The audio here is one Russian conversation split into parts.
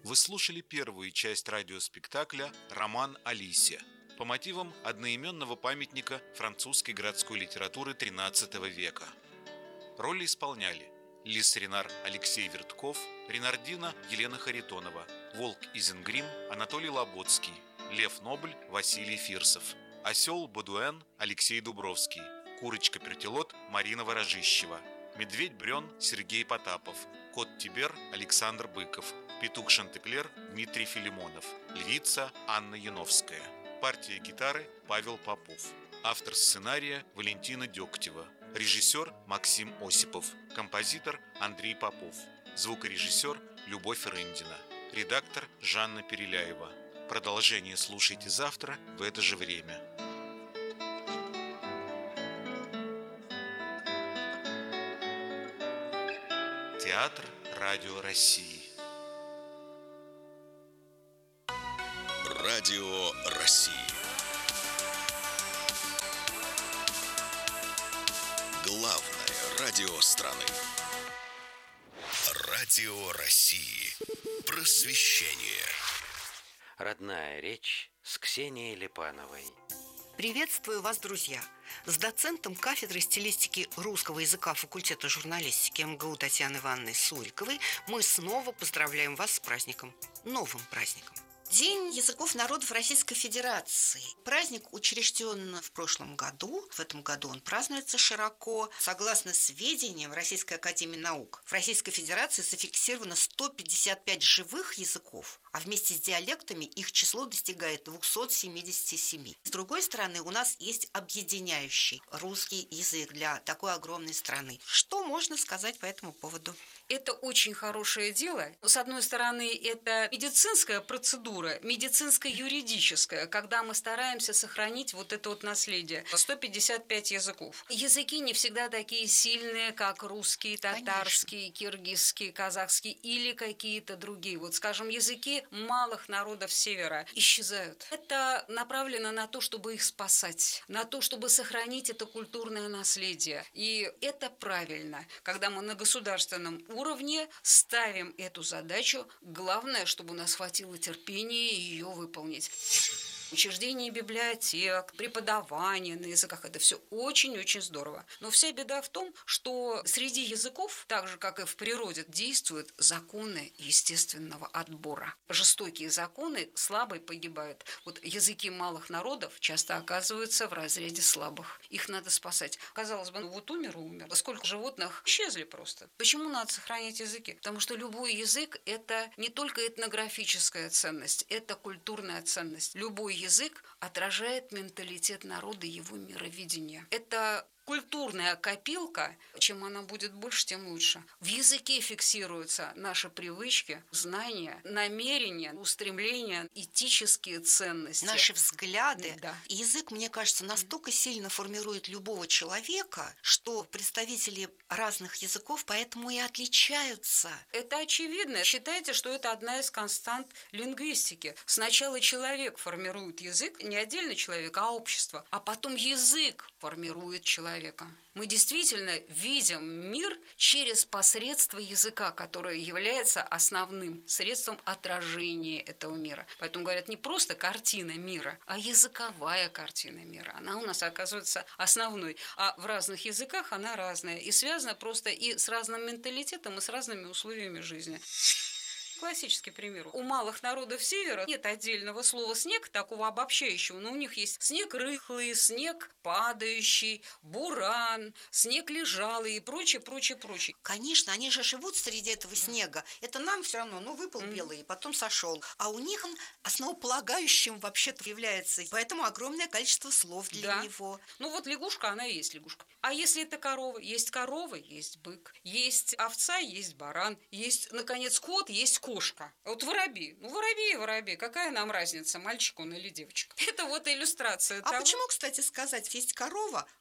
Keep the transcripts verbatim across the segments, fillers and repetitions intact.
Вы слушали первую часть радиоспектакля «Роман о лисе» по мотивам одноименного памятника французской городской литературы тринадцатого века. Роли исполняли Лис Ренар Алексей Вертков, Ренардина Елена Харитонова, Волк Изенгрим Анатолий Лоботский, Лев Нобль Василий Фирсов, Осел Бодуэн Алексей Дубровский, Курочка-Пертилот Марина Ворожищева, Медведь Брен Сергей Потапов, Кот Тибер Александр Быков, Петух Шантеклер Дмитрий Филимонов, Львица Анна Яновская. Партия гитары Павел Попов. Автор сценария Валентина Дегтева. Режиссер Максим Осипов. Композитор Андрей Попов. Звукорежиссер Любовь Рындина. Редактор Жанна Переляева. Продолжение слушайте завтра в это же время. Театр Радио России. Радио России. Главное радио страны. Радио России. Просвещение. Родная речь с Ксенией Липановой. Приветствую вас, друзья! С доцентом кафедры стилистики русского языка факультета журналистики эм гэ у Татьяной Ивановной Суриковой мы снова поздравляем вас с праздником, новым праздником. День языков народов Российской Федерации. Праздник учрежден в прошлом году. В этом году он празднуется широко. Согласно сведениям Российской академии наук, в Российской Федерации зафиксировано сто пятьдесят пять живых языков, а вместе с диалектами их число достигает двести семьдесят семь. С другой стороны, у нас есть объединяющий русский язык для такой огромной страны. Что можно сказать по этому поводу? Это очень хорошее дело. С одной стороны, это медицинская процедура, медицинско-юридическая, когда мы стараемся сохранить вот это вот наследие. сто пятьдесят пять языков. Языки не всегда такие сильные, как русский, татарский, Конечно. киргизский, казахский или какие-то другие. Вот, скажем, языки малых народов Севера исчезают. Это направлено на то, чтобы их спасать, на то, чтобы сохранить это культурное наследие. И это правильно, когда мы на государственном уровне уровне ставим эту задачу. Главное, чтобы у нас хватило терпения ее выполнить. Учреждение библиотек, преподавание на языках – это все очень-очень здорово. Но вся беда в том, что среди языков, так же, как и в природе, действуют законы естественного отбора. Жестокие законы, слабые погибают. Вот языки малых народов часто оказываются в разряде слабых. Их надо спасать. Казалось бы, ну вот умер и умер. Сколько животных исчезли просто. Почему надо сохранять языки? Потому что любой язык – это не только этнографическая ценность, это культурная ценность. Любой язык отражает менталитет народа и его мировидение. Это культурная копилка. Чем она будет больше, тем лучше. В языке фиксируются наши привычки, знания, намерения, устремления, этические ценности. Наши взгляды. Да. Язык, мне кажется, настолько сильно формирует любого человека, что представители разных языков поэтому и отличаются. Это очевидно. Считайте, что это одна из констант лингвистики. Сначала человек формирует язык, не отдельный человек, а общество. А потом язык формирует человека. Мы действительно видим мир через посредство языка, которое является основным средством отражения этого мира. Поэтому говорят, не просто картина мира, а языковая картина мира. Она у нас оказывается основной. А в разных языках она разная. И связана просто и с разным менталитетом, и с разными условиями жизни. Классический пример. У малых народов Севера нет отдельного слова «снег», такого обобщающего, но у них есть снег рыхлый, снег падающий, буран, снег лежалый и прочее, прочее, прочее. Конечно, они же живут среди этого снега. Это нам все равно, ну, выпал mm. белый, и потом сошел. А у них он основополагающим вообще-то является. Поэтому огромное количество слов для да. него. Ну вот лягушка, она и есть лягушка. А если это корова? Есть корова, есть бык. Есть овца, есть баран. Есть, наконец, кот, есть кот. Кошка. Вот воробей. Ну, воробей и воробей. Какая нам разница, мальчик он или девочка? Это вот иллюстрация а того. А почему, кстати, сказать, есть корова,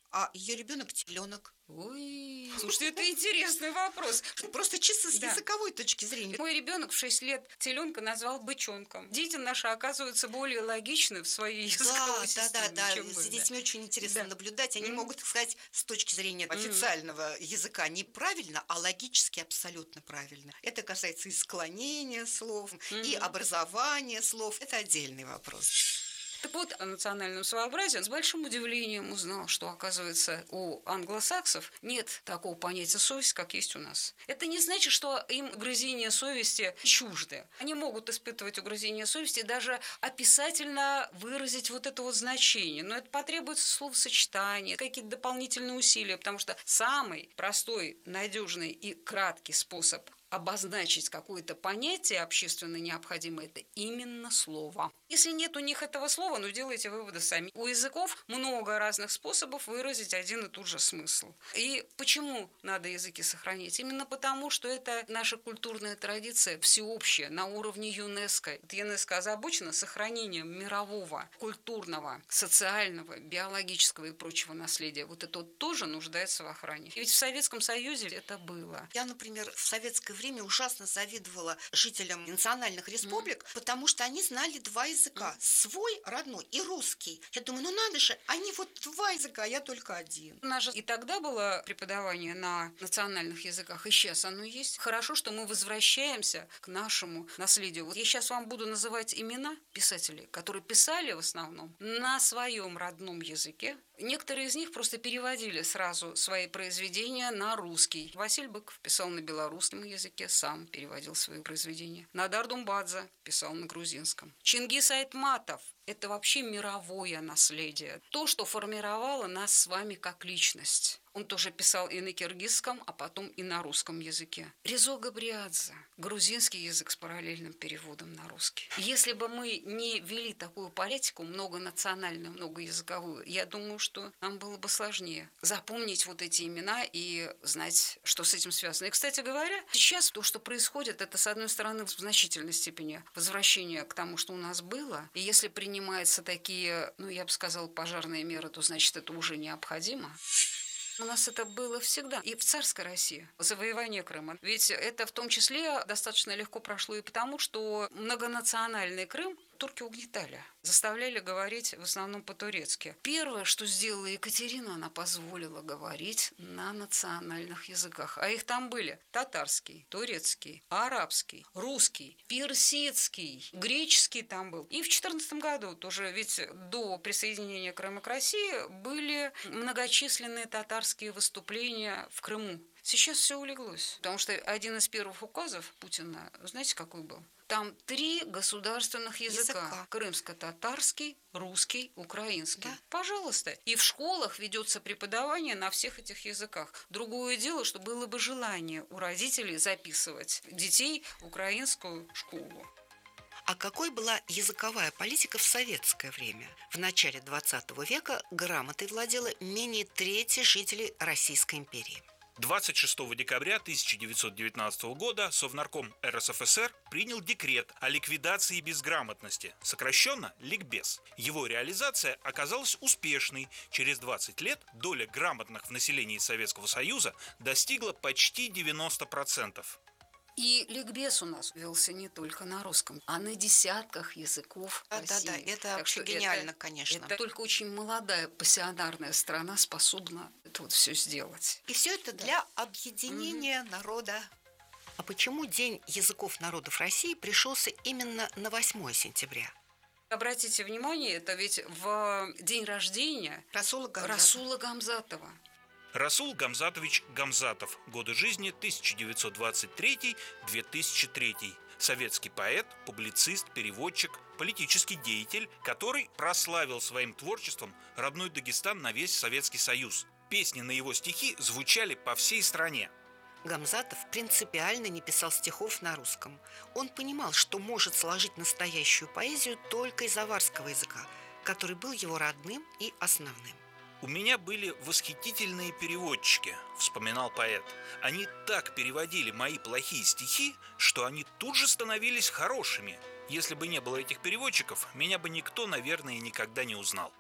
А ее ребенок теленок. Ой, слушайте, это интересный вопрос. Просто чисто с Да. языковой точки зрения. Мой ребенок в шесть лет теленка назвал бычонком. Дети наши оказываются более логичны в своей языковой Да, да, системе, да, да. чем мы, С да. детьми очень интересно Да. наблюдать. Они Мгм. могут сказать с точки зрения официального языка неправильно, а логически абсолютно правильно. Это касается и склонения слов, и Мгм. образования слов. Это отдельный вопрос. Так вот, о национальном своеобразии с большим удивлением узнал, что, оказывается, у англосаксов нет такого понятия совесть, как есть у нас. Это не значит, что им угрызения совести чужды. Они могут испытывать угрызения совести, даже описательно выразить вот это вот значение. Но это потребуется словосочетание, какие-то дополнительные усилия, потому что самый простой, надежный и краткий способ обозначить какое-то понятие общественно необходимое, это именно слово. Если нет у них этого слова, ну делайте выводы сами. У языков много разных способов выразить один и тот же смысл. И почему надо языки сохранить? Именно потому, что это наша культурная традиция всеобщая на уровне ЮНЕСКО. ЮНЕСКО озабочено сохранением мирового, культурного, социального, биологического и прочего наследия. Вот это вот тоже нуждается в охране. И ведь в Советском Союзе это было. Я, например, в советское время ужасно завидовала жителям национальных республик, mm. потому что они знали два языка. Mm. Свой, родной, и русский. Я думаю, ну надо же, они вот два языка, а я только один. У нас же и тогда было преподавание на национальных языках, и сейчас оно есть. Хорошо, что мы возвращаемся к нашему наследию. Вот я сейчас вам буду называть имена писателей, которые писали в основном на своем родном языке. Некоторые из них просто переводили сразу свои произведения на русский. Василий Быков писал на белорусском языке, сам переводил свои произведения. Надар Думбадзе писал на грузинском. Чингис Айтматов – это вообще мировое наследие. То, что формировало нас с вами как личность. Он тоже писал и на киргизском, а потом и на русском языке. Резо Габриадзе – грузинский язык с параллельным переводом на русский. Если бы мы не вели такую политику многонациональную, многоязыковую, я думаю, что нам было бы сложнее запомнить вот эти имена и знать, что с этим связано. И, кстати говоря, сейчас то, что происходит, это, с одной стороны, в значительной степени возвращение к тому, что у нас было. И если принимаются такие, ну, я бы сказала, пожарные меры, то, значит, это уже необходимо. У нас это было всегда. И в царской России. Завоевание Крыма. Ведь это в том числе достаточно легко прошло и потому, что многонациональный Крым турки угнетали. Заставляли говорить в основном по-турецки. Первое, что сделала Екатерина, она позволила говорить на национальных языках. А их там были татарский, турецкий, арабский, русский, персидский, греческий там был. И в четырнадцатом году тоже, ведь до присоединения Крыма к России были многочисленные татарские выступления в Крыму. Сейчас все улеглось, потому что один из первых указов Путина, знаете, какой был? Там три государственных языка. языка. Крымско-татарский, русский, украинский. Да. Пожалуйста. И в школах ведется преподавание на всех этих языках. Другое дело, что было бы желание у родителей записывать детей в украинскую школу. А какой была языковая политика в советское время? В начале двадцатого века грамотой владело менее трети жителей Российской империи. двадцать шестого декабря тысяча девятьсот девятнадцатого года Совнарком эр эс эф эс эр принял декрет о ликвидации безграмотности, сокращенно Ликбез. Его реализация оказалась успешной. Через двадцать лет доля грамотных в населении Советского Союза достигла почти девяносто процентов. И ликбез у нас велся не только на русском, а на десятках языков Да, России. да, да, это Так вообще что гениально, это, конечно. Это только очень молодая пассионарная страна способна это вот все сделать. И все это для объединения mm-hmm. народа. А почему День языков народов России пришелся именно на восьмое сентября? Обратите внимание, это ведь в день рождения Расула Гамзатова. Расула Гамзатова. Расул Гамзатович Гамзатов. Годы жизни тысяча девятьсот двадцать третий — две тысячи третий. Советский поэт, публицист, переводчик, политический деятель, который прославил своим творчеством родной Дагестан на весь Советский Союз. Песни на его стихи звучали по всей стране. Гамзатов принципиально не писал стихов на русском. Он понимал, что может сложить настоящую поэзию только из аварского языка, который был его родным и основным. «У меня были восхитительные переводчики», – вспоминал поэт. «Они так переводили мои плохие стихи, что они тут же становились хорошими. Если бы не было этих переводчиков, меня бы никто, наверное, никогда не узнал».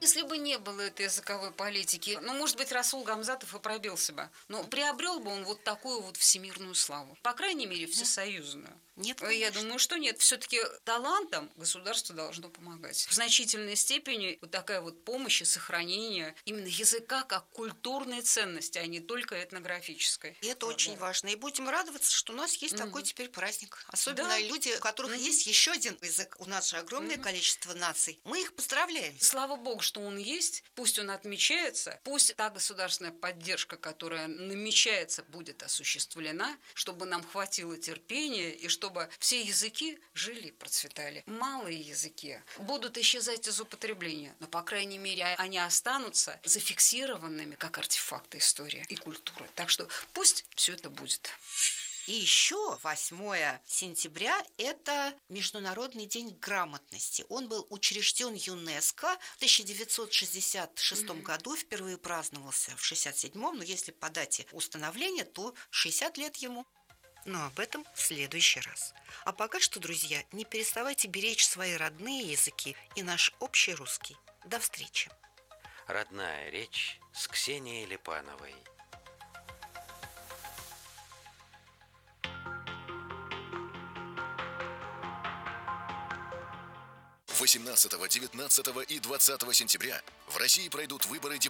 Если бы не было этой языковой политики, ну, может быть, Расул Гамзатов и пробился бы. Но приобрел бы он вот такую вот всемирную славу. По крайней мере, всесоюзную. Нет, Я конечно. думаю, что нет. Все-таки талантам государство должно помогать. В значительной степени вот такая вот помощь и сохранение именно языка как культурной ценности, а не только этнографической. И это Да. очень важно. И будем радоваться, что у нас есть Мгм. такой теперь праздник. Особенно Да. люди, у которых Мгм. есть еще один язык. У нас же огромное Мгм. количество наций. Мы их поздравляем. Слава богу, что он есть, пусть он отмечается, пусть та государственная поддержка, которая намечается, будет осуществлена, чтобы нам хватило терпения и чтобы все языки жили и процветали. Малые языки будут исчезать из употребления, но, по крайней мере, они останутся зафиксированными как артефакты истории и культуры. Так что пусть все это будет. И еще восьмое сентября – это Международный день грамотности. Он был учрежден ЮНЕСКО в тысяча девятьсот шестьдесят шестом mm-hmm. году, впервые праздновался в шестьдесят седьмом, но если по дате установления, то шестьдесят лет ему. Но об этом в следующий раз. А пока что, друзья, не переставайте беречь свои родные языки и наш общий русский. До встречи. Родная речь с Ксенией Липановой. восемнадцатого, девятнадцатого и двадцатого сентября в России пройдут выборы депутатов